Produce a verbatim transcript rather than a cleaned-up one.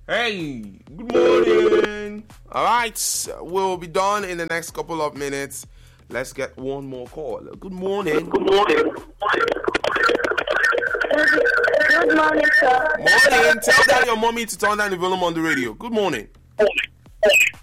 Hey, good morning. All right, we'll be done in the next couple of minutes. Let's get one more call. Good morning. Good morning. Good morning, sir. Morning. Tell that your mommy to turn down the volume on the radio. Good morning.